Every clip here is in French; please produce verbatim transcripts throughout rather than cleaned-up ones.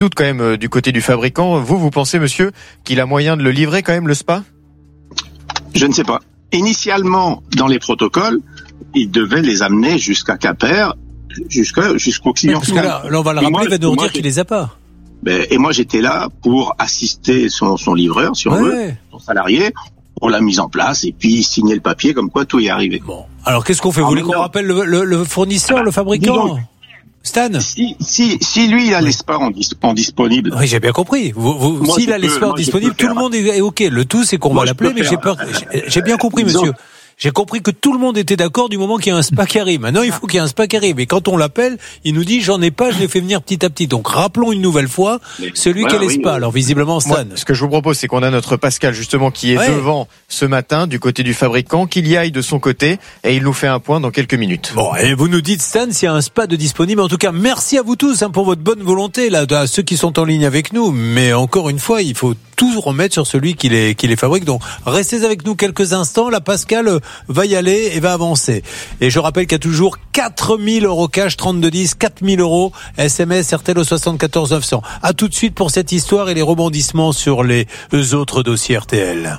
doute quand même euh, du côté du fabricant. Vous, vous pensez, monsieur, qu'il a moyen de le livrer quand même, le Spa ? Je ne sais pas. Initialement, dans les protocoles, il devait les amener jusqu'à Quimper, jusqu'à, jusqu'au client Parce que final. là, là, on va le rappeler, moi, il va nous moi, dire qu'il les a pas. Ben, et moi, j'étais là pour assister son, son livreur, si on Ouais. veut, son salarié, pour la mise en place, et puis signer le papier comme quoi tout y est arrivé. Bon. Alors, qu'est-ce qu'on fait ? Vous Ah, voulez mais qu'on non. rappelle le, le, le fournisseur, Ah bah, le fabricant ? dis donc. Stan ? Si, si, si lui, il a les Spas en, dis, en disponible. Oui, j'ai bien compris. Vous, vous, Moi, s'il je a les peux- sports moi, je disponibles, peux tout le faire. monde est, est OK. Le tout, c'est qu'on Moi, va je l'appeler, peux mais j'ai faire. peur. J'ai, j'ai bien compris, Disons- monsieur. J'ai compris que tout le monde était d'accord du moment qu'il y a un Spa qui arrive. Maintenant, il faut qu'il y ait un Spa qui arrive. Et quand on l'appelle, il nous dit, j'en ai pas, je l'ai fait venir petit à petit. Donc, rappelons une nouvelle fois Mais celui voilà, qui a les oui, Spas. oui. Alors, visiblement, Stan. Moi, ce que je vous propose, c'est qu'on a notre Pascal, justement, qui est Ouais. devant ce matin, du côté du fabricant, qu'il y aille de son côté, et il nous fait un point dans quelques minutes. Bon, et vous nous dites, Stan, s'il y a un Spa de disponible. En tout cas, merci à vous tous hein, pour votre bonne volonté, là, à ceux qui sont en ligne avec nous. Mais encore une fois, il faut tout remettre sur celui qui les, qui les fabrique. Donc, restez avec nous quelques instants. La Pascal euh, va y aller et va avancer. Et je rappelle qu'il y a toujours quatre mille euros cash, trente-deux dix, quatre mille euros, S M S, R T L au soixante-quatorze neuf cents. À tout de suite pour cette histoire et les rebondissements sur les autres dossiers R T L.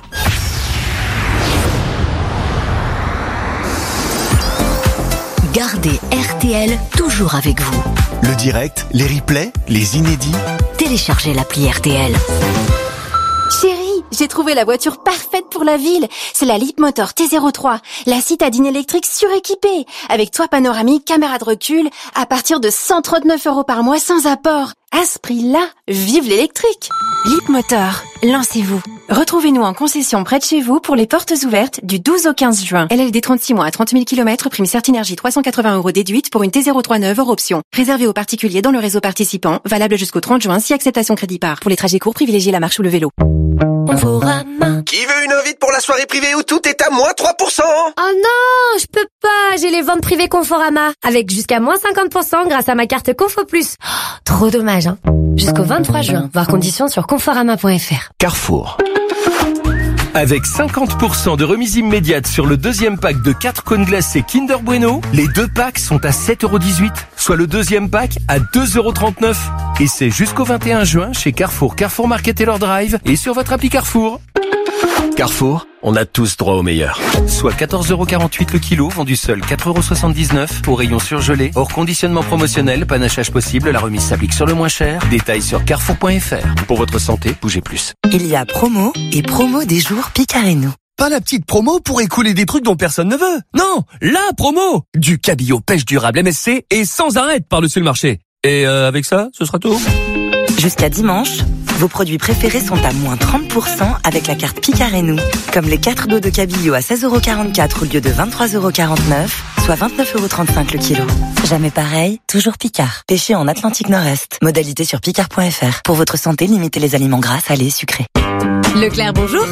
Gardez R T L toujours avec vous. Le direct, les replays, les inédits. Téléchargez l'appli R T L. Chérie, j'ai trouvé la voiture parfaite pour la ville. C'est la Leapmotor T zéro trois, la citadine électrique suréquipée, avec toit panoramique, caméra de recul, à partir de cent trente-neuf euros par mois sans apport. À ce prix-là, vive l'électrique. Leapmotor, lancez-vous. Retrouvez-nous en concession près de chez vous pour les portes ouvertes du douze au quinze juin. L L D trente-six mois à trente mille kilomètres, prime Certinergie trois cent quatre-vingts euros déduite pour une T zéro trois neuve hors option. Réservé aux particuliers dans le réseau participant, valable jusqu'au trente juin si acceptation crédit par. Pour les trajets courts, privilégiez la marche ou le vélo. Conforama. Qui veut une invite pour la soirée privée où tout est à moins trois pour cent? Oh non, je peux pas, j'ai les ventes privées Conforama, avec jusqu'à moins cinquante pour cent grâce à ma carte Confo Plus. Oh, trop dommage, hein. Jusqu'au vingt-trois juin, voir conditions sur conforama point f r. Carrefour. Avec cinquante pour cent de remise immédiate sur le deuxième pack de quatre cônes glacés Kinder Bueno, les deux packs sont à sept euros dix-huit, soit le deuxième pack à deux euros trente-neuf. Et c'est jusqu'au vingt et un juin chez Carrefour, Carrefour Market et leur Drive et sur votre appli Carrefour. Carrefour, on a tous droit au meilleur. Soit quatorze euros quarante-huit le kilo, vendu seul quatre euros soixante-dix-neuf, au rayon surgelé, hors conditionnement promotionnel, panachage possible, la remise s'applique sur le moins cher. Détails sur carrefour point f r. Pour votre santé, bougez plus. Il y a promo et promo des jours Picarénou. Pas la petite promo pour écouler des trucs dont personne ne veut. Non, la promo. Du cabillaud pêche durable M S C et sans arrêt par-dessus le marché. Et euh, avec ça, ce sera tout. Jusqu'à dimanche, vos produits préférés sont à moins trente pour cent avec la carte Picarénou. Comme les quatre dos de cabillaud à seize euros quarante-quatre au lieu de vingt-trois euros quarante-neuf, soit vingt-neuf euros trente-cinq le kilo. Jamais pareil, toujours Picard. Pêché en Atlantique Nord-Est. Modalité sur picard point f r. Pour votre santé, limitez les aliments gras, salés, sucrés. Leclerc, bonjour.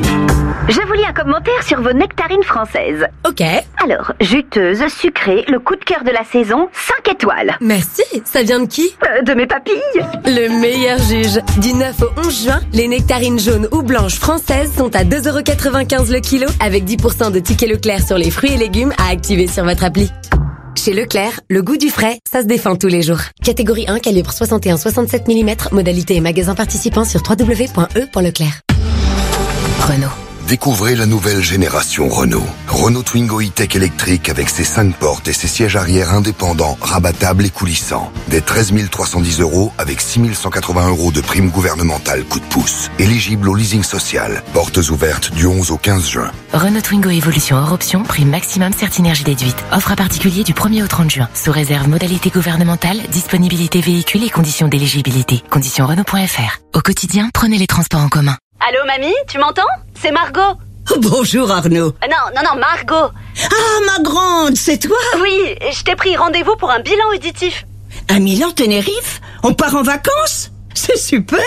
Je vous lis un commentaire sur vos nectarines françaises. Ok. Alors, juteuse, sucrée, le coup de cœur de la saison, cinq étoiles. Merci, ça vient de qui? Euh, de mes papilles. Le meilleur juge. Du neuf au onze juin, les nectarines jaunes ou blanches françaises sont à deux euros quatre-vingt-quinze le kilo, avec dix pour cent de tickets Leclerc sur les fruits et légumes à activer sur votre appli. Chez Leclerc, le goût du frais, ça se défend tous les jours. Catégorie un, calibre soixante et un à soixante-sept millimètres, modalité et magasin participant sur w w w point e point leclerc. Renault. Découvrez la nouvelle génération Renault. Renault Twingo E-Tech électrique avec ses cinq portes et ses sièges arrière indépendants, rabattables et coulissants. Dès treize mille trois cent dix euros avec six mille cent quatre-vingts euros de prime gouvernementale coup de pouce. Éligible au leasing social. Portes ouvertes du onze au quinze juin. Renault Twingo Évolution hors option, prime maximum Certinergie déduite. Offre à particulier du premier au trente juin. Sous réserve modalité gouvernementale, disponibilité véhicule et conditions d'éligibilité. Conditions Renault point f r. Au quotidien, prenez les transports en commun. Allô, mamie, tu m'entends? C'est Margot. Bonjour Arnaud. Euh, non, non, non, Margot. Ah, ma grande, c'est toi? Oui, je t'ai pris rendez-vous pour un bilan auditif. À Milan, Tenerife? On part en vacances? C'est super.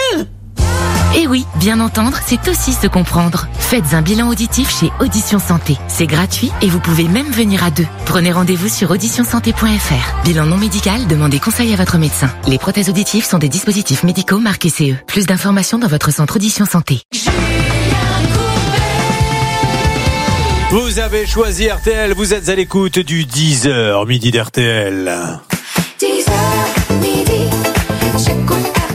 Eh oui, bien entendre, c'est aussi se comprendre. Faites un bilan auditif chez Audition Santé. C'est gratuit et vous pouvez même venir à deux. Prenez rendez-vous sur audition santé point f r. Bilan non médical, demandez conseil à votre médecin. Les prothèses auditives sont des dispositifs médicaux marqués C E. Plus d'informations dans votre centre Audition Santé. Vous avez choisi R T L, vous êtes à l'écoute du dix heures midi d'R T L. dix heures midi, j'écoute R T L.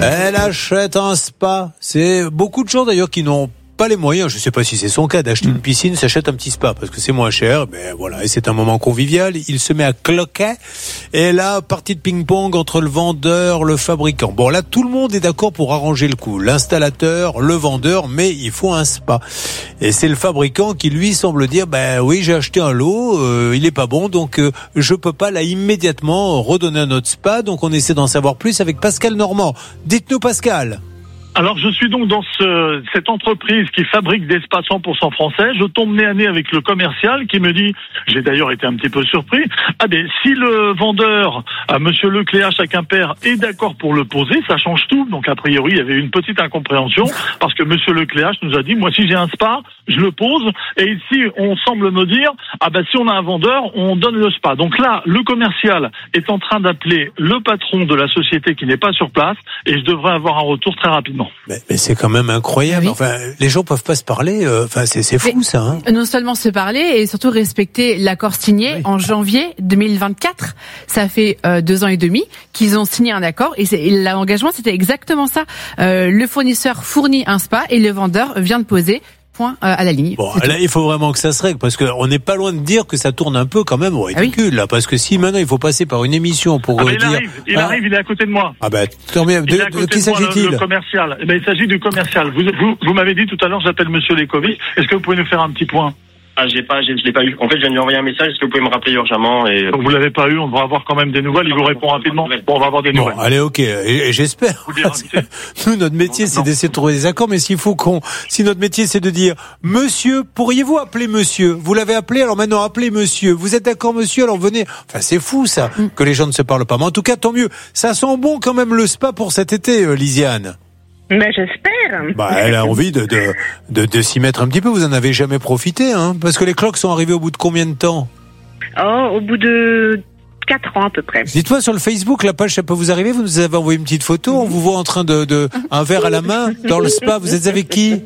Elle achète un spa. C'est beaucoup de gens d'ailleurs qui n'ont pas les moyens, je sais pas si c'est son cas, d'acheter une piscine, s'achète un petit spa parce que c'est moins cher. Ben voilà, et c'est un moment convivial. Il se met à cloquer et là, partie de ping-pong entre le vendeur, le fabricant. Bon là, tout le monde est d'accord pour arranger le coup. L'installateur, le vendeur, mais il faut un spa. Et c'est le fabricant qui lui semble dire, ben oui, j'ai acheté un lot, euh, il est pas bon, donc euh, je peux pas là immédiatement redonner un autre spa. Donc on essaie d'en savoir plus avec Pascal Normand. Dites-nous Pascal. Alors, je suis donc dans ce, cette entreprise qui fabrique des spas cent pour cent français. Je tombe nez à nez avec le commercial qui me dit, j'ai d'ailleurs été un petit peu surpris, ah ben, si le vendeur, à Monsieur Lecléache à Quimper, est d'accord pour le poser, ça change tout. Donc, a priori, il y avait une petite incompréhension parce que Monsieur Lecléache nous a dit, moi, si j'ai un spa, je le pose. Et ici, on semble me dire, ah ben, si on a un vendeur, on donne le spa. Donc là, le commercial est en train d'appeler le patron de la société qui n'est pas sur place et je devrais avoir un retour très rapidement. Mais, mais c'est quand même incroyable. Oui. Enfin, les gens peuvent pas se parler. Euh, enfin, c'est, c'est fou mais, ça. Hein. Non seulement se parler et surtout respecter l'accord signé oui. en janvier deux mille vingt-quatre. Ça fait euh, deux ans et demi qu'ils ont signé un accord et, c'est, et l'engagement c'était exactement ça. Euh, le fournisseur fournit un spa et le vendeur vient de poser. Point à la ligne. Bon, là, il faut vraiment que ça se règle parce qu'on n'est pas loin de dire que ça tourne un peu quand même au ridicule, ah oui. là, parce que si maintenant il faut passer par une émission pour ah dire. Il arrive, il ah, arrive, il est à côté de moi. Ah ben, tant mieux. De, de, de qui s'agit-il? Le, le commercial. Eh ben, il s'agit du commercial. Vous, vous, vous m'avez dit tout à l'heure, j'appelle Monsieur Lekovic. Est-ce que vous pouvez nous faire un petit point? Ah, j'ai pas, j'ai, je l'ai pas eu. En fait, je viens de lui envoyer un message. Est-ce que vous pouvez me rappeler urgemment et... Donc, vous l'avez pas eu. On va avoir quand même des nouvelles. Il vous répond rapidement. Bon, on va avoir des nouvelles. Bon, allez, ok. Et, et j'espère. Nous, notre métier, c'est d'essayer de trouver des accords. Mais s'il faut qu'on, si notre métier, c'est de dire, Monsieur, pourriez-vous appeler Monsieur? Vous l'avez appelé, alors maintenant appelez Monsieur. Vous êtes d'accord, Monsieur? Alors venez. Enfin, c'est fou ça, que les gens ne se parlent pas. Mais en tout cas, tant mieux. Ça sent bon quand même le spa pour cet été, euh, Lisiane. Ben, j'espère. Bah, elle a envie de, de, de, de s'y mettre un petit peu. Vous en avez jamais profité, hein? Parce que les cloques sont arrivés au bout de combien de temps? Oh, au bout de quatre ans, à peu près. Dites-moi, sur le Facebook, la page, ça peut vous arriver? Vous nous avez envoyé une petite photo. On vous voit en train de, de, un verre à la main, dans le spa. Vous êtes avec qui?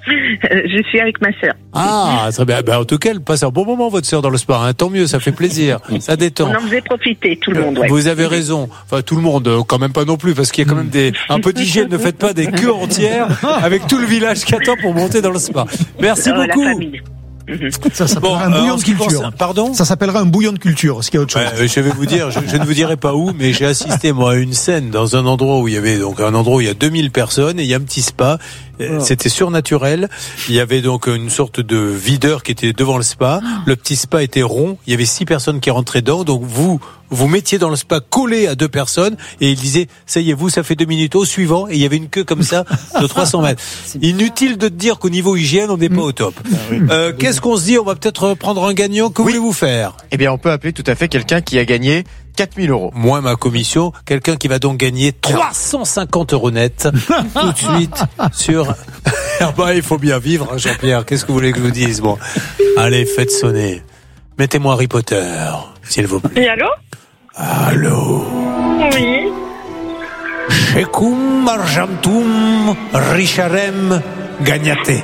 Je suis avec ma sœur. Ah, très bien. Ben, en tout cas, elle passe un bon moment, votre sœur, dans le spa, hein. Tant mieux, ça fait plaisir. Ça détend. On en faisait profiter, tout le monde, ouais. Vous avez raison. Enfin, tout le monde, quand même pas non plus, parce qu'il y a quand même des, un peu d'hygiène. Ne faites pas des queues entières avec tout le village qui attend pour monter dans le spa. Merci oh, beaucoup. La famille. Ça s'appellera bon, un bouillon euh, de culture. Pense... Pardon? Ça s'appellera un bouillon de culture, ce qui est autre chose. Ouais, je vais vous dire, je, je ne vous dirai pas où, mais j'ai assisté, moi, à une scène dans un endroit où il y avait, donc, un endroit où il y a deux mille personnes et il y a un petit spa. Oh. C'était surnaturel. Il y avait donc une sorte de videur qui était devant le spa. Oh. Le petit spa était rond. Il y avait six personnes qui rentraient dedans. Donc vous, vous mettiez dans le spa collé à deux personnes et il disait, ça y est, vous, ça fait deux minutes au suivant. Et il y avait une queue comme ça de trois cents mètres. Inutile de te dire qu'au niveau hygiène, on n'est pas au top. Euh, qu'est-ce qu'on se dit? On va peut-être prendre un gagnant. Que oui. voulez-vous faire? Eh bien, on peut appeler tout à fait quelqu'un qui a gagné quatre mille euros. Moi, ma commission, quelqu'un qui va donc gagner trois cent cinquante euros net tout de suite sur... Ah bah, il faut bien vivre, hein, Jean-Pierre. Qu'est-ce que vous voulez que je vous dise? Bon, allez, faites sonner. Mettez-moi Harry Potter, s'il vous plaît. Et allô? Allô? Oui. Shecum argentum richarem gagnate.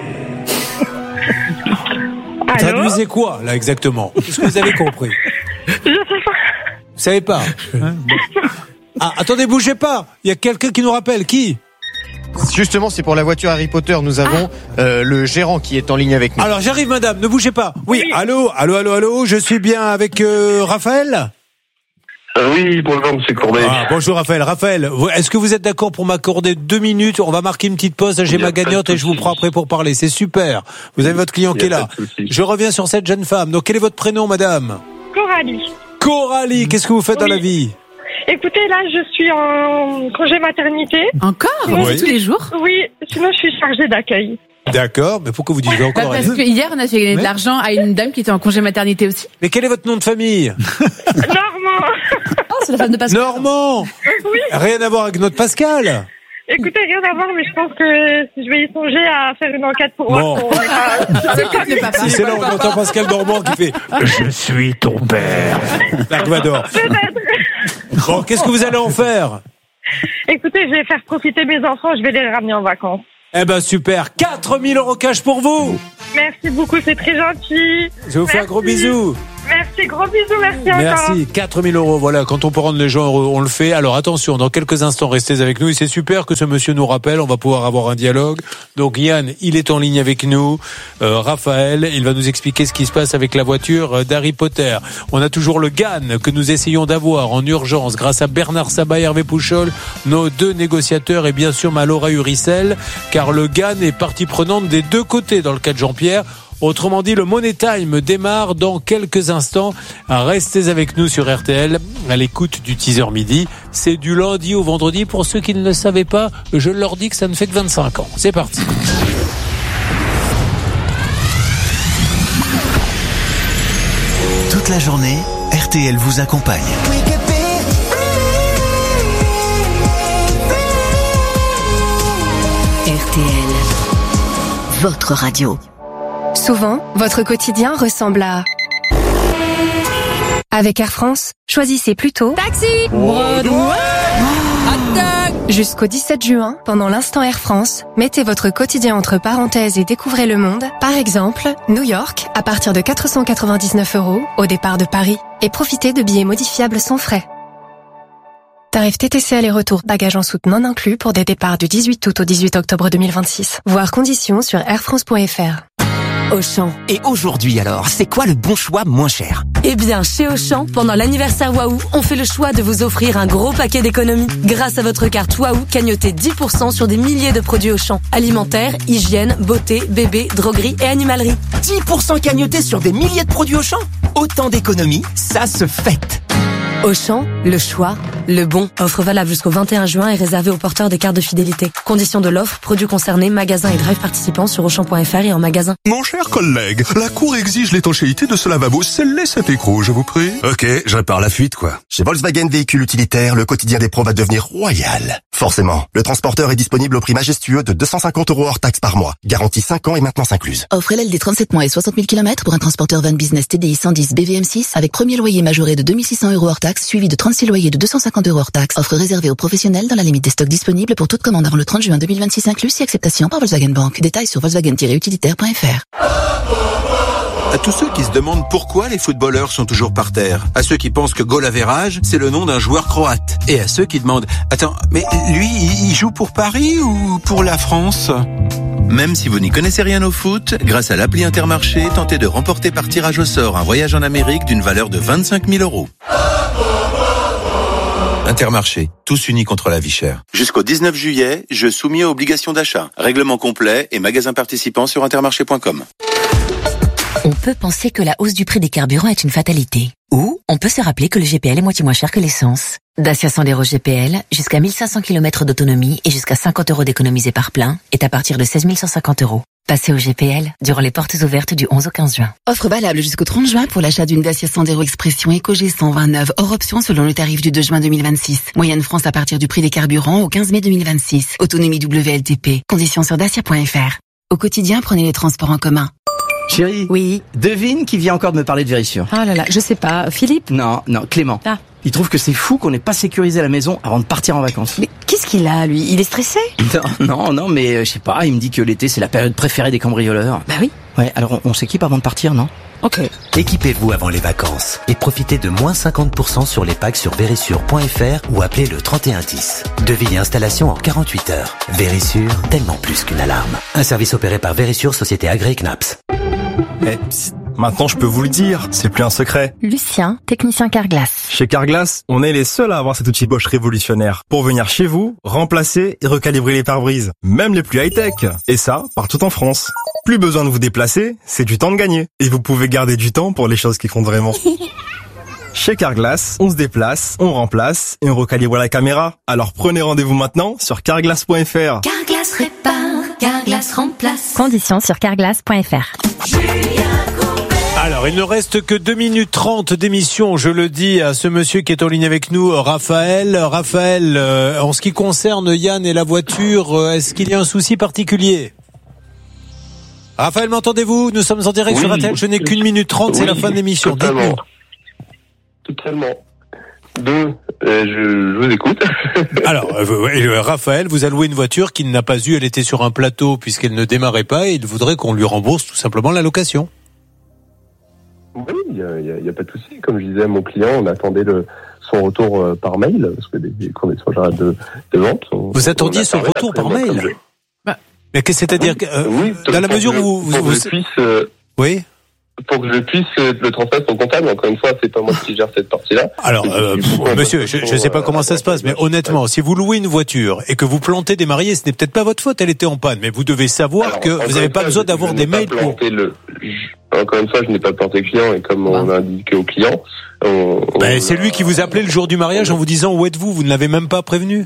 Traduisez quoi, là, exactement? Est-ce que vous avez compris? Je sais pas. Vous savez pas? Ah, attendez, bougez pas. Il y a quelqu'un qui nous rappelle. Qui? Justement, c'est pour la voiture Harry Potter. Nous avons ah. euh, le gérant qui est en ligne avec nous. Alors, j'arrive, madame. Ne bougez pas. Oui, oui. allô, allô, allô, allô. Je suis bien avec euh, Raphaël. Euh, oui, bonjour, monsieur Courbet. Ah, bonjour, Raphaël. Raphaël, est-ce que vous êtes d'accord pour m'accorder deux minutes? On va marquer une petite pause. J'ai ma gagnante et je vous prends après pour parler. C'est super. Vous avez votre client qui est là. Je reviens sur cette jeune femme. Donc, quel est votre prénom, madame? Coralie. Coralie, qu'est-ce que vous faites oui. dans la vie? Écoutez, là, je suis en congé maternité. Encore? Oui. Tous les jours? Oui, sinon je suis chargée d'accueil. D'accord, mais pourquoi vous dites encore? Bah parce que hier, on a fait gagner de l'argent à une dame qui était en congé maternité aussi. Mais quel est votre nom de famille? Normand. Oh, c'est la femme de Pascal. Normand. Oui. Rien à voir avec notre Pascal. Écoutez, rien à voir, mais je pense que je vais y songer à faire une enquête pour bon. voir. C'est, pas si c'est là où on entend Pascal Normand qui fait « Je suis ton père ». L'Arvador. Bon, qu'est-ce que vous allez en faire? Écoutez, je vais faire profiter mes enfants, je vais les ramener en vacances. Eh ben super, quatre mille euros cash pour vous. Merci beaucoup, c'est très gentil. Je vous Merci. fais un gros bisou. Merci, gros bisous, merci encore. Merci, quatre mille euros, voilà, quand on peut rendre les gens heureux, on le fait. Alors attention, dans quelques instants, restez avec nous, et c'est super que ce monsieur nous rappelle, on va pouvoir avoir un dialogue. Donc Yann, il est en ligne avec nous, euh, Raphaël, il va nous expliquer ce qui se passe avec la voiture d'Harry Potter. On a toujours le G A N que nous essayons d'avoir en urgence, grâce à Bernard Sabat et Hervé Pouchol, nos deux négociateurs, et bien sûr ma Laura Uricel, car le G A N est partie prenante des deux côtés dans le cas de Jean-Pierre. Autrement dit, le Money Time démarre dans quelques instants. Restez avec nous sur R T L à l'écoute du teaser midi. C'est du lundi au vendredi. Pour ceux qui ne le savaient pas, je leur dis que ça ne fait que vingt-cinq ans. C'est parti. Toute la journée, R T L vous accompagne. R T L, votre radio. Souvent, votre quotidien ressemble à... Avec Air France, choisissez plutôt... Taxi! Jusqu'au dix-sept juin, pendant l'instant Air France, mettez votre quotidien entre parenthèses et découvrez le monde. Par exemple, New York, à partir de quatre cent quatre-vingt-dix-neuf euros, au départ de Paris. Et profitez de billets modifiables sans frais. Tarif T T C aller-retour, bagages en soute non inclus pour des départs du dix-huit août au dix-huit octobre deux mille vingt-six. Voir conditions sur air france point f r. Auchan. Et aujourd'hui alors, c'est quoi le bon choix moins cher? Eh bien, chez Auchan, pendant l'anniversaire Waouh, on fait le choix de vous offrir un gros paquet d'économies. Grâce à votre carte Waouh, cagnotez dix pour cent sur des milliers de produits Auchan. Alimentaire, hygiène, beauté, bébé, droguerie et animalerie. dix pour cent cagnotés sur des milliers de produits Auchan? Autant d'économies, ça se fête. Auchan, le choix, le bon. Offre valable jusqu'au vingt et un juin et réservée aux porteurs des cartes de fidélité. Conditions de l'offre, produits concernés, magasins et drive participants sur auchan point f r et en magasin. Mon cher collègue, la Cour exige l'étanchéité de ce lavabo. Scellez cet écrou, je vous prie. Ok, je répare la fuite, quoi. Chez Volkswagen Véhicules Utilitaires, le quotidien des pros va devenir royal. Forcément, le transporteur est disponible au prix majestueux de deux cent cinquante euros hors taxe par mois. Garantie cinq ans et maintenance incluse. Offre L L D trente-sept mois et soixante mille kilomètres pour un transporteur van business T D I cent dix B V M six avec premier loyer majoré de deux mille six cents euros hors taxe, suivi de trente-six loyers de deux cent cinquante euros hors taxe. Offre réservée aux professionnels dans la limite des stocks disponibles pour toute commande avant le trente juin deux mille vingt-six inclus si acceptation par Volkswagen Bank. Détails sur volkswagen tiret utilitaire point f r. À tous ceux qui se demandent pourquoi les footballeurs sont toujours par terre, à ceux qui pensent que goal average, c'est le nom d'un joueur croate, et à ceux qui demandent « Attends, mais lui, il joue pour Paris ou pour la France ?» Même si vous n'y connaissez rien au foot, grâce à l'appli Intermarché, tentez de remporter par tirage au sort un voyage en Amérique d'une valeur de vingt-cinq mille euros. Intermarché, tous unis contre la vie chère. Jusqu'au dix-neuf juillet, jeu soumis à obligation d'achat. Règlement complet et magasins participants sur intermarché point com. On peut penser que la hausse du prix des carburants est une fatalité. Ou on peut se rappeler que le G P L est moitié moins cher que l'essence. Dacia Sandero G P L, jusqu'à mille cinq cents kilomètres d'autonomie et jusqu'à cinquante euros d'économisés par plein, est à partir de seize mille cent cinquante euros. Passez au G P L durant les portes ouvertes du onze au quinze juin. Offre valable jusqu'au trente juin pour l'achat d'une Dacia Sandero Expression EcoG cent vingt-neuf, hors option selon le tarif du deux juin deux mille vingt-six. Moyenne France à partir du prix des carburants au quinze mai deux mille vingt-six. Autonomie W L T P. Conditions sur dacia point f r. Au quotidien, prenez les transports en commun. Chérie. Oui. Devine qui vient encore de me parler de Vérissure. Ah là là, je sais pas. Philippe? Non, non, Clément. Ah. Il trouve que c'est fou qu'on n'ait pas sécurisé la maison avant de partir en vacances. Mais qu'est-ce qu'il a, lui? Il est stressé? Non, non, non, mais euh, je sais pas, il me dit que l'été c'est la période préférée des cambrioleurs. Bah oui. Ouais, alors on, on s'équipe avant de partir, non? Ok. Équipez-vous avant les vacances et profitez de moins cinquante pour cent sur les packs sur vérissure point f r ou appelez le trente et un dix. Devis et installation en quarante-huit heures. Vérissure, tellement plus qu'une alarme. Un service opéré par Vérissure, société agréée C N A P S. Eh, psst, maintenant je peux vous le dire, c'est plus un secret. Lucien, technicien Carglass. Chez Carglass, on est les seuls à avoir cet outil Bosch révolutionnaire pour venir chez vous, remplacer et recalibrer les pare-brises, même les plus high-tech. Et ça, partout en France. Plus besoin de vous déplacer, c'est du temps de gagner. Et vous pouvez garder du temps pour les choses qui comptent vraiment. Chez Carglass, on se déplace, on remplace et on recalibre la caméra. Alors prenez rendez-vous maintenant sur carglass point f r. Carglass répare, Carglass remplace. Conditions sur carglass point f r. Alors, il ne reste que deux minutes trente d'émission, je le dis à ce monsieur qui est en ligne avec nous, Raphaël. Raphaël, euh, en ce qui concerne Yann et la voiture, euh, est-ce qu'il y a un souci particulier? Raphaël, m'entendez-vous? Nous sommes en direct oui, sur R T L, je n'ai qu'une minute trente, oui, c'est la fin de l'émission. Totalement. Totalement. Deux, euh, je, je vous écoute. Alors, euh, Raphaël, vous a loué une voiture qu'il n'a pas eue, elle était sur un plateau puisqu'elle ne démarrait pas et il voudrait qu'on lui rembourse tout simplement la location. Oui, il n'y a, y a, y a pas de souci. Comme je disais, mon client, on attendait le, son retour euh, par mail, parce que des, des conditions générales de, de vente. On, vous attendiez son retour par mail je... bah, Mais qu'est-ce que c'est-à-dire oui, euh, oui, dans la mesure où vous... Pour vous... que je puisse, euh, oui pour que je puisse le transmettre au comptable, encore une fois, c'est pas moi qui gère cette partie-là. Alors, euh, pff, monsieur, je ne sais pas comment ça se passe, mais honnêtement, si vous louez une voiture et que vous plantez des mariés, ce n'est peut-être pas votre faute, elle était en panne, mais vous devez savoir Alors, que vous n'avez pas besoin d'avoir des mails pour... Le... Encore une fois, je n'ai pas planté le client, et comme on a indiqué au client... On, on ben, c'est lui qui vous appelait le jour du mariage en vous disant où êtes-vous, vous ne l'avez même pas prévenu.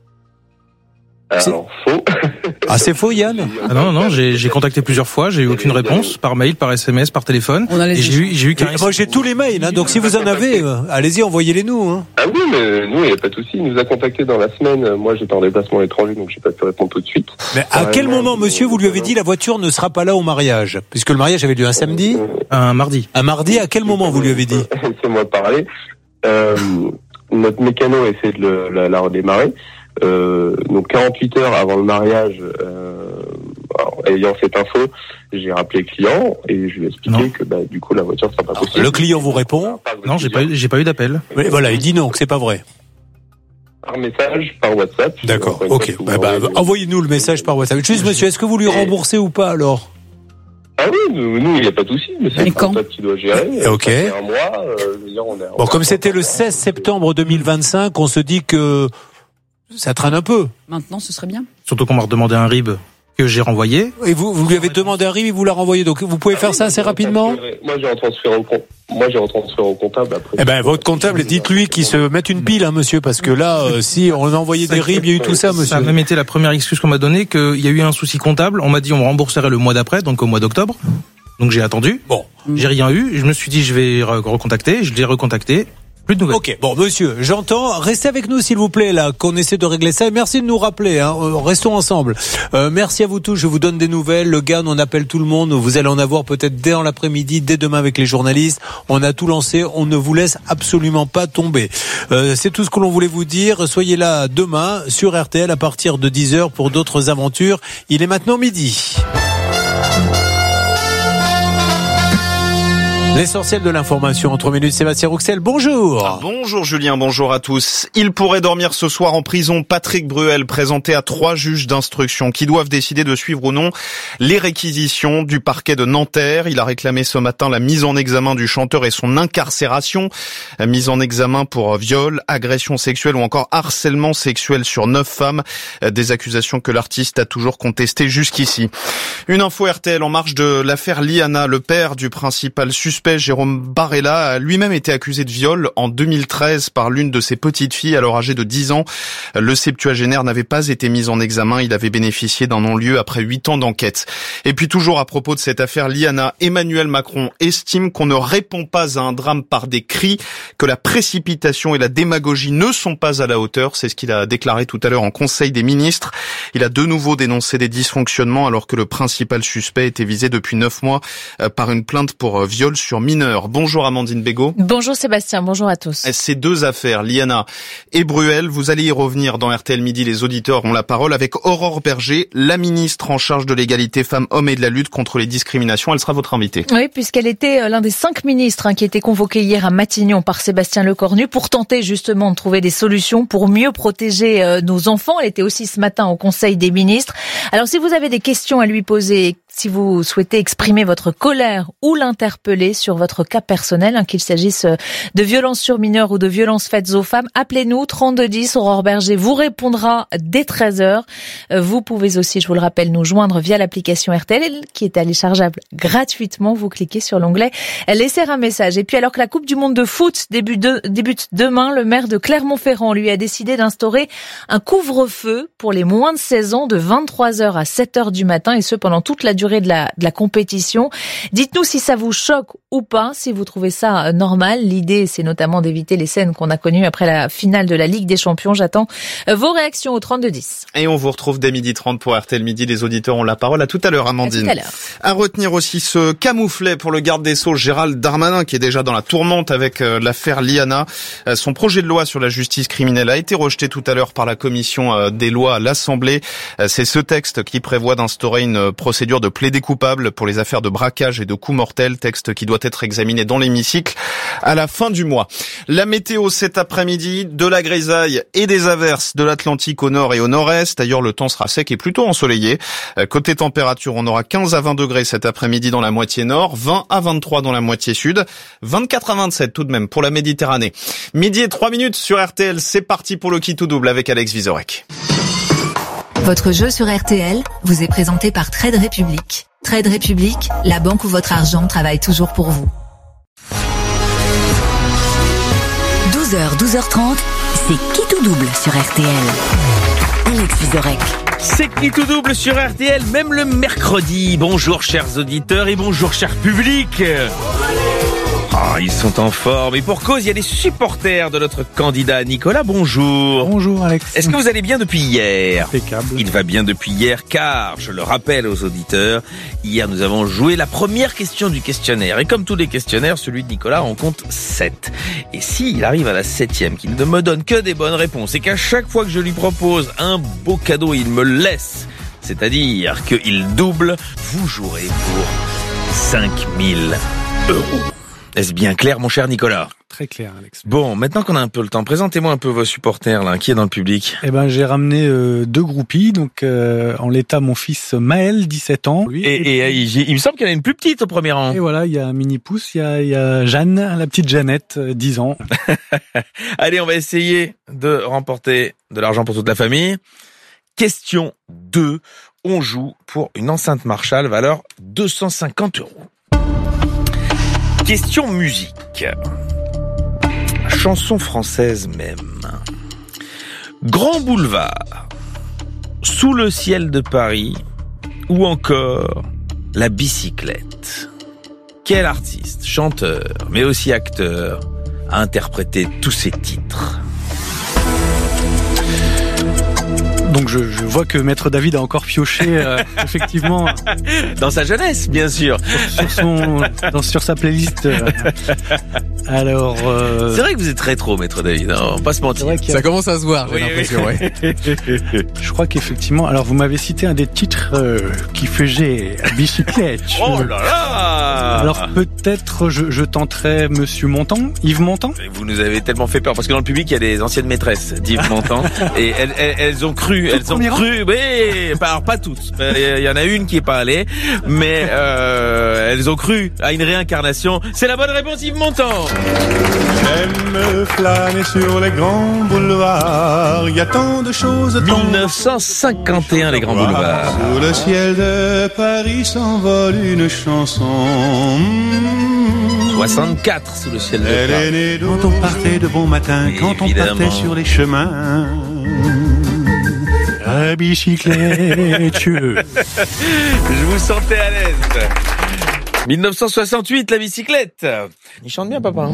Alors, faux. Ah, c'est faux, Yann? Ah non, non, j'ai, j'ai contacté plusieurs fois, j'ai eu aucune réponse, par mail, par S M S, par téléphone. On a les et j'ai eu, j'ai eu qu'un... Moi, j'ai tous les mails, hein, donc si vous en avez, euh, allez-y, envoyez-les nous, hein. Ah oui, mais nous, il n'y a pas de souci. Il nous a contacté dans la semaine. Moi, j'étais en déplacement à l'étranger, donc j'ai pas pu répondre tout de suite. Mais à euh, quel moment, monsieur, vous lui avez dit la voiture ne sera pas là au mariage? Puisque le mariage avait lieu un samedi? Un mardi. Un mardi, à quel moment vous lui avez dit? Laissez-moi parler. Euh, notre mécano essaie de le, la, la redémarrer. Euh, donc quarante-huit heures avant le mariage, euh, alors, ayant cette info, j'ai rappelé le client et je lui ai expliqué non. que bah, du coup la voiture sera pas alors, possible. Le client vous répond? Non, j'ai pas eu, j'ai pas eu d'appel. Mais voilà, il dit non, que c'est pas vrai. Par message, par WhatsApp. D'accord, ok. Bah, bah, envoyez-nous le message par WhatsApp. Juste, monsieur, est-ce que vous lui remboursez ou pas alors? Ah oui, nous, il n'y a pas de souci, mais c'est le comptable qui doit gérer. Ok. Un mois, euh, je veux dire, on est, bon, on comme c'était le seize septembre deux mille vingt-cinq, on se dit que ça traîne un peu. Maintenant, ce serait bien. Surtout qu'on m'a redemandé un R I B que j'ai renvoyé. Et vous, vous lui avez demandé un R I B, il vous l'a renvoyé. Donc, vous pouvez ah faire oui, ça assez rapidement? Moi, j'ai retransféré au compte. Moi, j'ai retransféré au comptable après. Eh ben, votre comptable, dites-lui qu'il se mette une pile, hein, monsieur, parce que là, euh, si on a envoyé des R I B, il y a eu tout ça, monsieur. Ça a même été la première excuse qu'on m'a donnée, qu'il y a eu un souci comptable. On m'a dit on me rembourserait le mois d'après, donc au mois d'octobre. Donc j'ai attendu. Bon. J'ai rien eu. Je me suis dit je vais recontacter. Je l'ai recontacté. Plus de nouvelles. Ok, bon monsieur, j'entends. Restez avec nous s'il vous plaît là, qu'on essaie de régler ça. Et merci de nous rappeler. Hein. Restons ensemble. Euh, merci à vous tous. Je vous donne des nouvelles. Le G A N, on appelle tout le monde. Vous allez en avoir peut-être dès en l'après-midi, dès demain avec les journalistes. On a tout lancé. On ne vous laisse absolument pas tomber. Euh, c'est tout ce que l'on voulait vous dire. Soyez là demain sur R T L à partir de dix heures pour d'autres aventures. Il est maintenant midi. L'essentiel de l'information en trois minutes, Sébastien Rouxel, bonjour. Ah, bonjour Julien, bonjour à tous. Il pourrait dormir ce soir en prison. Patrick Bruel, présenté à trois juges d'instruction qui doivent décider de suivre ou non les réquisitions du parquet de Nanterre. Il a réclamé ce matin la mise en examen du chanteur et son incarcération. Mise en examen pour viol, agression sexuelle ou encore harcèlement sexuel sur neuf femmes. Des accusations que l'artiste a toujours contestées jusqu'ici. Une info R T L en marge de l'affaire Liana. Le père du principal suspect, Jérôme Barella, a lui-même été accusé de viol en deux mille treize par l'une de ses petites filles, alors âgée de dix ans. Le septuagénaire n'avait pas été mis en examen. Il avait bénéficié d'un non-lieu après huit ans d'enquête. Et puis toujours à propos de cette affaire Liana, Emmanuel Macron estime qu'on ne répond pas à un drame par des cris, que la précipitation et la démagogie ne sont pas à la hauteur. C'est ce qu'il a déclaré tout à l'heure en Conseil des ministres. Il a de nouveau dénoncé des dysfonctionnements alors que le principal suspect était visé depuis neuf mois par une plainte pour viol sur mineurs. Bonjour Amandine Bégaud. Bonjour Sébastien, bonjour à tous. Ces deux affaires, Liana et Bruel, vous allez y revenir dans R T L Midi. Les auditeurs ont la parole avec Aurore Berger, la ministre en charge de l'égalité femmes-hommes et de la lutte contre les discriminations. Elle sera votre invitée. Oui, puisqu'elle était l'un des cinq ministres hein, qui étaient convoqués hier à Matignon par Sébastien Lecornu pour tenter justement de trouver des solutions pour mieux protéger euh, nos enfants. Elle était aussi ce matin au Conseil des ministres. Alors si vous avez des questions à lui poser, si vous souhaitez exprimer votre colère ou l'interpeller sur votre cas personnel, hein, qu'il s'agisse de violences sur mineurs ou de violences faites aux femmes, appelez-nous trente-deux dix. Aurore Berger vous répondra dès treize heures. Vous pouvez aussi, je vous le rappelle, nous joindre via l'application R T L qui est téléchargeable gratuitement. Vous cliquez sur l'onglet « Laisser un message ». Et puis alors que la Coupe du Monde de foot débute, de, débute demain, le maire de Clermont-Ferrand lui a décidé d'instaurer un couvre-feu pour les moins de seize ans de vingt-trois heures à sept heures du matin et ce pendant toute la durée de la, de la compétition. Dites-nous si ça vous choque ou pas, si vous trouvez ça normal. L'idée, c'est notamment d'éviter les scènes qu'on a connues après la finale de la Ligue des Champions. J'attends vos réactions au trente-deux dix. Et on vous retrouve dès midi trente pour R T L Midi. Les auditeurs ont la parole. À tout à l'heure, Amandine. À tout à l'heure. À retenir aussi ce camouflet pour le garde des Sceaux, Gérald Darmanin, qui est déjà dans la tourmente avec euh, l'affaire Liana. Euh, son projet de loi sur la justice criminelle a été rejeté tout à l'heure par la commission euh, des lois à l'Assemblée. Euh, c'est ce texte texte qui prévoit d'instaurer une procédure de plaidé coupable pour les affaires de braquage et de coups mortels, texte qui doit être examiné dans l'hémicycle à la fin du mois. La météo cet après-midi, de la grisaille et des averses de l'Atlantique au nord et au nord-est. D'ailleurs, le temps sera sec et plutôt ensoleillé. Côté température, on aura quinze à vingt degrés cet après-midi dans la moitié nord, vingt à vingt-trois dans la moitié sud, vingt-quatre à vingt-sept tout de même pour la Méditerranée. Midi et trois minutes sur R T L, c'est parti pour le qui tout double avec Alex Vizorek. Votre jeu sur R T L vous est présenté par Trade Republic. Trade Republic, la banque où votre argent travaille toujours pour vous. douze heures, douze heures trente, c'est qui tout double sur R T L. Alex Vizorek. C'est qui tout double sur R T L, même le mercredi. Bonjour chers auditeurs et bonjour cher public. Ah, oh, ils sont en forme et pour cause, il y a des supporters de notre candidat Nicolas. Bonjour. Bonjour Alex. Est-ce que vous allez bien depuis hier? Impeccable. Il va bien depuis hier car, je le rappelle aux auditeurs, hier nous avons joué la première question du questionnaire et comme tous les questionnaires, celui de Nicolas en compte sept. Et s'il arrive à la septième, qu'il ne me donne que des bonnes réponses et qu'à chaque fois que je lui propose un beau cadeau, il me le laisse, c'est-à-dire qu'il double, vous jouerez pour cinq mille euros. Est-ce bien clair, mon cher Nicolas? Très clair, Alex. Bon, maintenant qu'on a un peu le temps, présentez-moi un peu vos supporters, là, qui est dans le public. Eh ben, j'ai ramené euh, deux groupies, donc euh, en l'état mon fils Maël, dix-sept ans. Lui, et, et, et il, il me semble qu'il y en a une plus petite au premier rang. Et voilà, il y a Mini Pouce, il y a, il y a Jeanne, la petite Jeannette, dix ans. Allez, on va essayer de remporter de l'argent pour toute la famille. Question deux, on joue pour une enceinte Marshall, valeur deux cent cinquante euros. Question musique. Chanson française même. Grand Boulevard, Sous le ciel de Paris ou encore La bicyclette. Quel artiste, chanteur, mais aussi acteur a interprété tous ces titres? Donc je, je vois que Maître David a encore pioché euh, effectivement dans sa jeunesse, bien sûr, sur, sur son dans, sur sa playlist. Euh, alors euh... c'est vrai que vous êtes rétro, Maître David, hein, on va pas se mentir. Ça a... commence à se voir, j'ai oui, l'impression. Oui. Ouais. Je crois qu'effectivement, alors vous m'avez cité un des titres euh, qui faisait bicyclette. Oh là là. Alors peut-être je, je tenterai Monsieur Montand, Yves Montand. Vous nous avez tellement fait peur parce que dans le public il y a des anciennes maîtresses d'Yves Montand et elles, elles, elles ont cru. Elles ont cru, mais alors pas toutes. Il y en a une qui est pas allée, mais euh, elles ont cru à une réincarnation. C'est la bonne réponse, Yves Montand. J'aime flâner sur les grands boulevards. Il y a tant de choses. dix-neuf cent cinquante et un, les grands boulevards. Sous le ciel de Paris s'envole une chanson. soixante-quatre sous le ciel de Elle Paris. Est née quand on partait de bon matin, quand évidemment. On partait sur les chemins. La bicyclette. Je vous sentais à l'aise. dix-neuf cent soixante-huit, la bicyclette. Il chante bien, papa. Hein.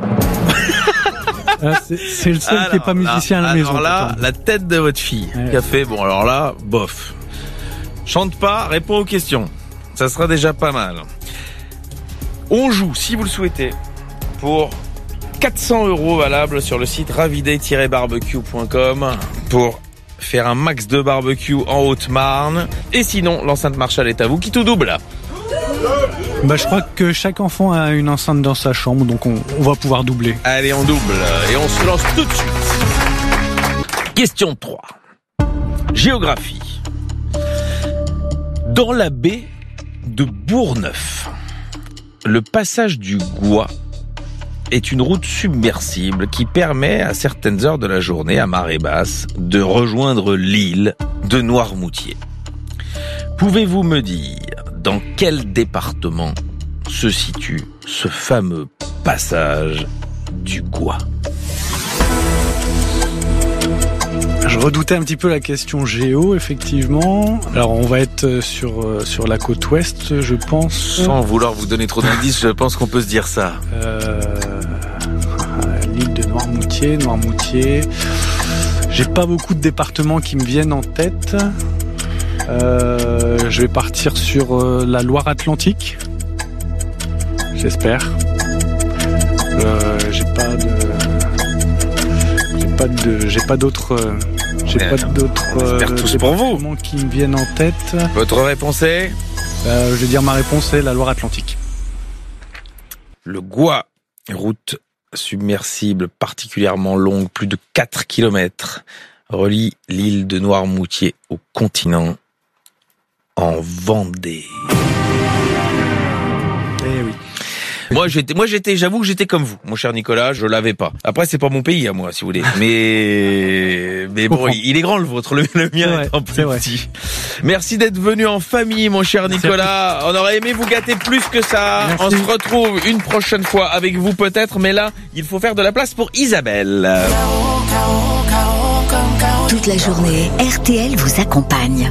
Ah, c'est, c'est le seul alors, qui n'est pas musicien là, à la maison. Alors là, la tête de votre fille ouais. qui a fait, bon alors là, bof. Chante pas, réponds aux questions. Ça sera déjà pas mal. On joue, si vous le souhaitez, pour quatre cents euros valables sur le site raviday tiret barbecue point com pour faire un max de barbecue en Haute-Marne. Et sinon, l'enceinte Marshall est à vous. Qui tout double? Bah, je crois que chaque enfant a une enceinte dans sa chambre, donc on, on va pouvoir doubler. Allez, on double et on se lance tout de suite. Question trois. Géographie. Dans la baie de Bourgneuf, le passage du Gois est une route submersible qui permet à certaines heures de la journée, à marée basse, de rejoindre l'île de Noirmoutier. Pouvez-vous me dire dans quel département se situe ce fameux passage du Gois? Je redoutais un petit peu la question géo, effectivement. Alors, on va être sur, sur la côte ouest, je pense. Sans vouloir vous donner trop d'indices, je pense qu'on peut se dire ça. Euh, l'île de Noirmoutier, Noirmoutier. J'ai pas beaucoup de départements qui me viennent en tête. Euh, je vais partir sur euh, la Loire-Atlantique. J'espère. Euh, j'ai pas de... J'ai pas de... J'ai pas d'autres... Euh, J'ai Ouais. pas d'autres On espère euh, tous pour vous. départements qui me viennent en tête. Votre réponse est Euh, je vais dire ma réponse est la Loire-Atlantique. le Gois, route submersible particulièrement longue, plus de quatre kilomètres, relie l'île de Noirmoutier au continent en Vendée. Eh oui. Moi j'étais, moi j'étais, j'avoue que j'étais comme vous, mon cher Nicolas, je l'avais pas. Après c'est pas mon pays à moi, si vous voulez, mais mais bon, il est grand le vôtre, le, le mien Ouais, est un peu petit. Merci d'être venu en famille, mon cher Nicolas. On aurait aimé vous gâter plus que ça. Merci. On se retrouve une prochaine fois avec vous peut-être, mais là il faut faire de la place pour Isabelle. Toute la journée, R T L vous accompagne.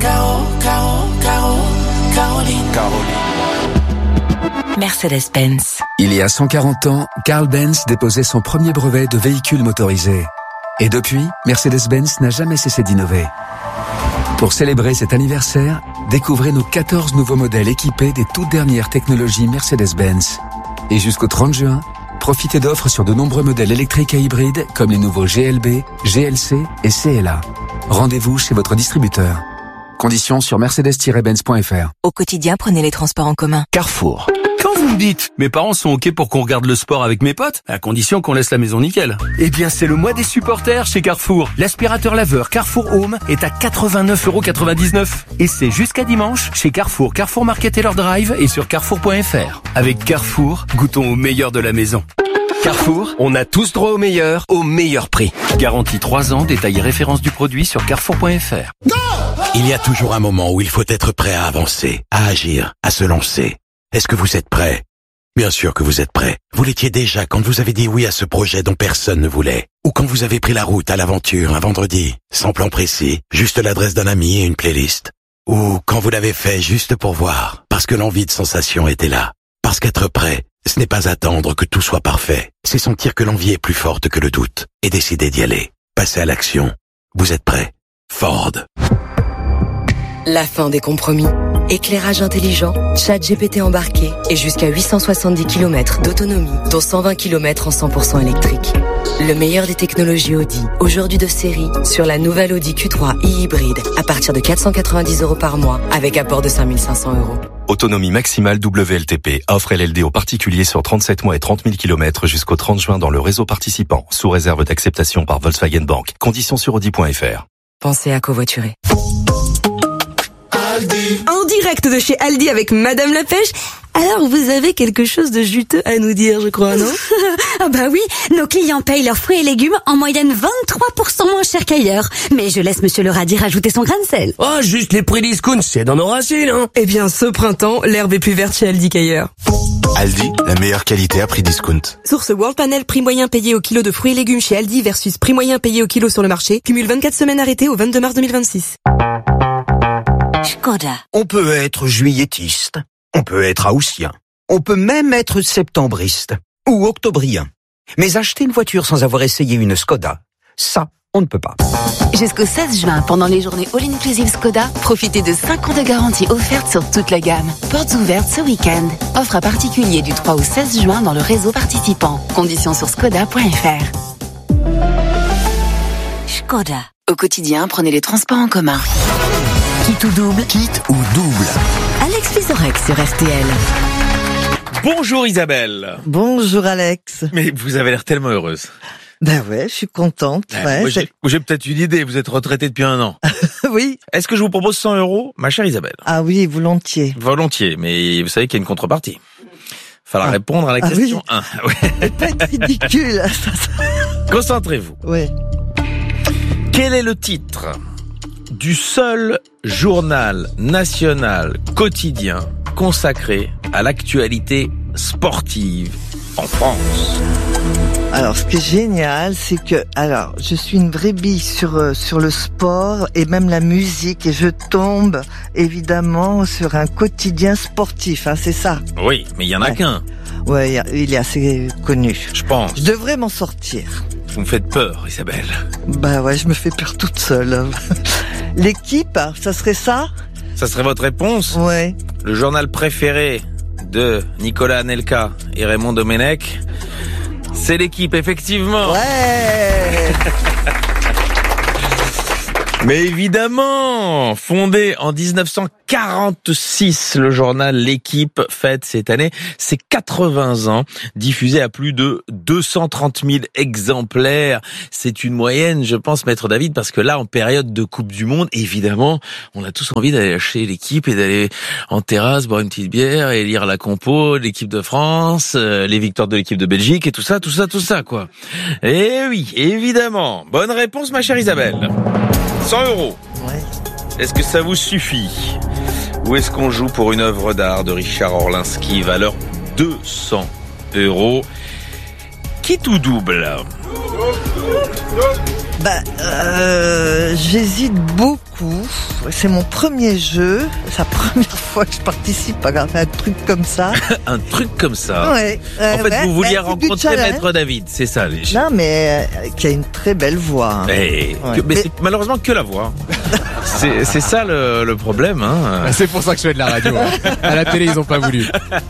Mercedes-Benz. Il y a cent quarante ans, Carl Benz déposait son premier brevet de véhicule motorisé. Et depuis, Mercedes-Benz n'a jamais cessé d'innover. Pour célébrer cet anniversaire, découvrez nos quatorze nouveaux modèles équipés des toutes dernières technologies Mercedes-Benz. Et jusqu'au trente juin, profitez d'offres sur de nombreux modèles électriques et hybrides comme les nouveaux G L B, G L C et C L A. Rendez-vous chez votre distributeur. Conditions sur mercedes tiret benz point f r. Au quotidien, prenez les transports en commun. Carrefour. Quand vous me dites, mes parents sont ok pour qu'on regarde le sport avec mes potes, à condition qu'on laisse la maison nickel. Eh bien, c'est le mois des supporters chez Carrefour. L'aspirateur laveur Carrefour Home est à quatre-vingt-neuf euros quatre-vingt-dix-neuf. Et c'est jusqu'à dimanche chez Carrefour, Carrefour Market et leur drive et sur carrefour point f r. Avec Carrefour, goûtons au meilleur de la maison. Carrefour, on a tous droit au meilleur, au meilleur prix. Garantie trois ans, détail et référence du produit sur carrefour point f r. Il y a toujours un moment où il faut être prêt à avancer, à agir, à se lancer. Est-ce que vous êtes prêt? Bien sûr que vous êtes prêt. Vous l'étiez déjà quand vous avez dit oui à ce projet dont personne ne voulait. Ou quand vous avez pris la route à l'aventure un vendredi, sans plan précis, juste l'adresse d'un ami et une playlist. Ou quand vous l'avez fait juste pour voir, parce que l'envie de sensation était là. Parce qu'être prêt, ce n'est pas attendre que tout soit parfait. C'est sentir que l'envie est plus forte que le doute et décider d'y aller. Passer à l'action. Vous êtes prêt? Ford. La fin des compromis. Éclairage intelligent, chat G P T embarqué et jusqu'à huit cent soixante-dix kilomètres d'autonomie, dont cent vingt kilomètres en cent pour cent électrique. Le meilleur des technologies Audi, aujourd'hui de série, sur la nouvelle Audi Q trois e-hybride, à partir de quatre cent quatre-vingt-dix euros par mois, avec apport de cinq mille cinq cents euros. Autonomie maximale W L T P. Offre L L D aux particuliers sur trente-sept mois et trente mille kilomètres jusqu'au trente juin dans le réseau participant, sous réserve d'acceptation par Volkswagen Bank. Conditions sur audi point f r. Pensez à covoiturer. En direct de chez Aldi avec Madame la Pêche. Alors, vous avez quelque chose de juteux à nous dire, je crois, non? Ah bah oui, nos clients payent leurs fruits et légumes en moyenne vingt-trois pour cent moins cher qu'ailleurs. Mais je laisse Monsieur le Radis rajouter son grain de sel. Oh, juste les prix discount, c'est dans nos racines, hein. Eh bien, ce printemps, l'herbe est plus verte chez Aldi qu'ailleurs. Aldi, la meilleure qualité à prix discount. Source World Panel, prix moyen payé au kilo de fruits et légumes chez Aldi versus prix moyen payé au kilo sur le marché. Cumule vingt-quatre semaines arrêtées au vingt-deux mars deux mille vingt-six. Skoda. On peut être juilletiste, on peut être haussien, on peut même être septembriste ou octobrien. Mais acheter une voiture sans avoir essayé une Skoda, ça, on ne peut pas. Jusqu'au seize juin, pendant les journées All Inclusive Skoda, profitez de cinq ans de garantie offerte sur toute la gamme. Portes ouvertes ce week-end. Offre à particulier du trois au seize juin dans le réseau participant. Conditions sur skoda point f r. Skoda. Au quotidien, prenez les transports en commun. Quitte ou double? Quitte ou double? Alex Vizorek sur R T L. Bonjour Isabelle. Bonjour Alex. Mais vous avez l'air tellement heureuse. Ben ouais, je suis contente. Ah, ouais, moi, j'ai, j'ai peut-être une idée, vous êtes retraitée depuis un an. Oui. Est-ce que je vous propose cent euros, ma chère Isabelle? Ah oui, volontiers. Volontiers, mais vous savez qu'il y a une contrepartie. Falloir ah. répondre à la ah question oui. un. Ouais. Pas être ridicule. Concentrez-vous. Oui. Quel est le titre du seul journal national quotidien consacré à l'actualité sportive en France? Alors, ce qui est génial, c'est que, alors, je suis une vraie bille sur euh, sur le sport et même la musique, et je tombe évidemment sur un quotidien sportif, hein, c'est ça. Oui, mais il y en a ouais. qu'un. Ouais, il est assez connu. Je pense. Je devrais m'en sortir. Vous me faites peur, Isabelle. Bah ouais, je me fais peur toute seule. L'équipe, ça serait ça? Ça serait votre réponse? Ouais. Le journal préféré de Nicolas Anelka et Raymond Domenech, c'est l'équipe, effectivement. Ouais. Mais évidemment, fondé en dix-neuf cent quarante-six, le journal L'Équipe fête cette année ses quatre-vingts ans, diffusé à plus de deux cent trente mille exemplaires. C'est une moyenne, je pense, Maître David, parce que là, en période de Coupe du Monde, évidemment, on a tous envie d'aller acheter L'Équipe et d'aller en terrasse, boire une petite bière et lire la compo de l'Équipe de France, euh, les victoires de l'Équipe de Belgique et tout ça, tout ça, tout ça, quoi. Et oui, évidemment. Bonne réponse, ma chère Isabelle. cent euros. Ouais. Est-ce que ça vous suffit? Ou est-ce qu'on joue pour une œuvre d'art de Richard Orlinski, valeur deux cents euros? Qui tout double? Bah, euh, j'hésite beaucoup. C'est mon premier jeu. C'est la première fois que je participe à un truc comme ça. Un truc comme ça. Ouais. En fait, ouais, vous vouliez ouais, rencontrer Maître David, c'est ça. Les... Non, mais euh, qui a une très belle voix. Hein. Mais, ouais. que, mais, mais... c'est malheureusement que la voix. c'est, c'est ça le, le problème. Hein. C'est pour ça que je fais de la radio. Hein. À la télé, ils ont pas voulu.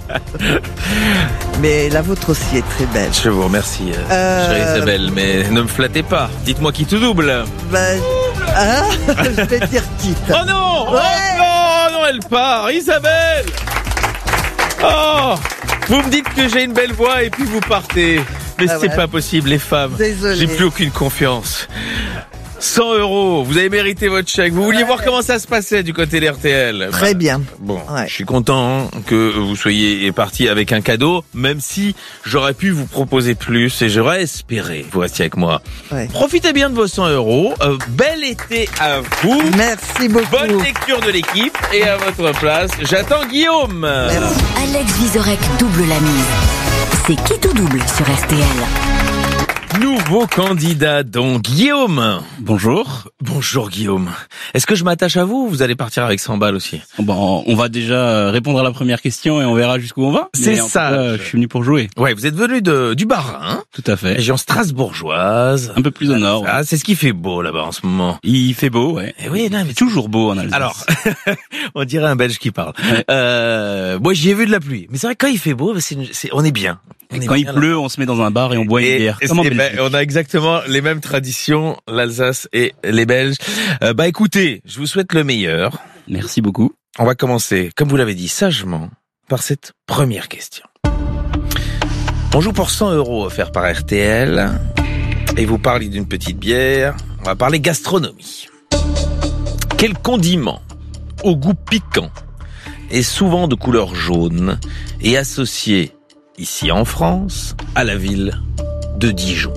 Mais la vôtre aussi est très belle. Je vous remercie, euh... chère Isabelle, mais ne me flattez pas. Dites-moi qui tout double. Bah, hein je vais dire qui. Oh non, ouais. oh non, non, elle part, Isabelle. Oh, vous me dites que j'ai une belle voix et puis vous partez. Mais ah c'est ouais. pas possible, les femmes. Désolé. J'ai plus aucune confiance. cent euros, vous avez mérité votre chèque. Vous vouliez ouais. voir comment ça se passait du côté d'R T L. Très bah, bien. Bon, ouais. je suis content hein, que vous soyez parti avec un cadeau, même si j'aurais pu vous proposer plus et j'aurais espéré que vous restiez avec moi. Ouais. Profitez bien de vos cent euros. Euh, bel été à vous. Merci beaucoup. Bonne lecture de l'équipe et à votre place, j'attends Guillaume. Merci. Alex Vizorek double la mise. C'est qui tout double sur R T L. Nouveau candidat, donc Guillaume. Bonjour. Bonjour Guillaume. Est-ce que je m'attache à vous ou vous allez partir avec cent balles aussi? Bon, on va déjà répondre à la première question et on verra jusqu'où on va. C'est ça. Cas, je suis venu pour jouer. Ouais, vous êtes venu de du Bas-Rhin. Hein, tout à fait. Région strasbourgeoise. Un peu plus au nord. Ah, ouais. C'est ce qui fait beau là-bas en ce moment. Il fait beau, ouais. Et oui, non, mais toujours beau en Alsace. Alors, on dirait un Belge qui parle. Ouais. Euh, moi, j'y ai vu de la pluie. Mais c'est vrai que quand il fait beau, c'est, c'est on est bien. On est quand bien, il pleut, là. On se met dans un bar et on boit et, une bière. Et, et ben, on a exactement les mêmes traditions, l'Alsace et les Belges. Euh, bah écoutez, je vous souhaite le meilleur. Merci beaucoup. On va commencer, comme vous l'avez dit, sagement, par cette première question. On joue pour cent euros offerts par R T L. Et vous parlez d'une petite bière. On va parler gastronomie. Quel condiment au goût piquant est souvent de couleur jaune et associé ici en France, à la ville de Dijon.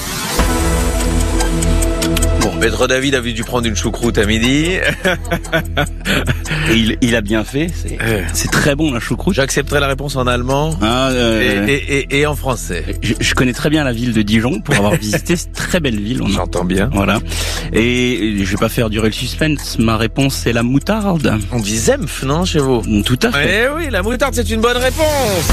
Bon, Maître David avait dû prendre une choucroute à midi. Et il, il a bien fait. C'est, euh, c'est très bon la choucroute. J'accepterai la réponse en allemand ah, euh, et, et, et, et en français. Je, je connais très bien la ville de Dijon pour avoir visité cette très belle ville. On J'entends a, bien. Voilà. Et je vais pas faire durer le suspense. Ma réponse c'est la moutarde. On dit Senf, non, chez vous? Tout à fait. Eh oui, la moutarde c'est une bonne réponse.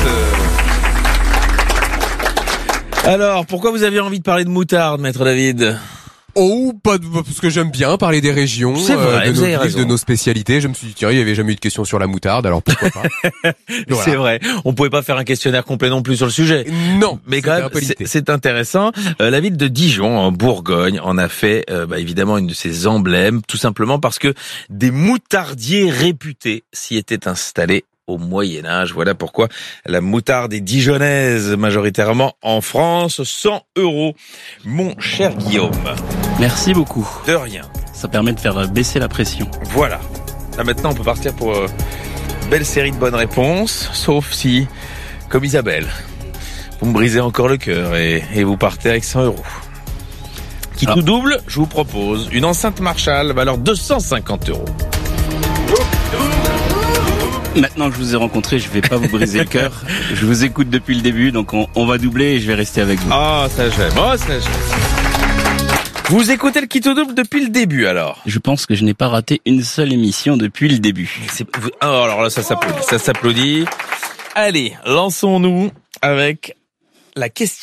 Alors, pourquoi vous aviez envie de parler de moutarde, Maître David? Oh, pas de, parce que j'aime bien parler des régions, c'est vrai, euh, de nos villes, de nos spécialités. Je me suis dit, tiens, il y avait jamais eu de question sur la moutarde, alors pourquoi pas? Voilà. C'est vrai. On pouvait pas faire un questionnaire complet non plus sur le sujet. Non. Mais quand même, c'est, c'est intéressant. Euh, la ville de Dijon, en Bourgogne, en a fait, euh, bah, évidemment, une de ses emblèmes, tout simplement parce que des moutardiers réputés s'y étaient installés au Moyen-Âge. Voilà pourquoi la moutarde est dijonnaise, majoritairement en France. cent euros, mon cher Guillaume. Merci beaucoup. De rien. Ça permet de faire baisser la pression. Voilà. Là maintenant, on peut partir pour euh, une belle série de bonnes réponses, sauf si, comme Isabelle, vous me brisez encore le cœur et, et vous partez avec cent euros. Qui ah. tout double, je vous propose une enceinte Marshall, valeur deux cent cinquante euros. Maintenant que je vous ai rencontré, je vais pas vous briser le cœur. Je vous écoute depuis le début, donc on, on va doubler et je vais rester avec vous. Ah, ça j'aime, oh, ça j'aime. Vous écoutez le Qui tout double depuis le début, alors? Je pense que je n'ai pas raté une seule émission depuis le début. C'est... Oh, alors là, ça s'applaudit, ça s'applaudit. Allez, lançons-nous avec la question.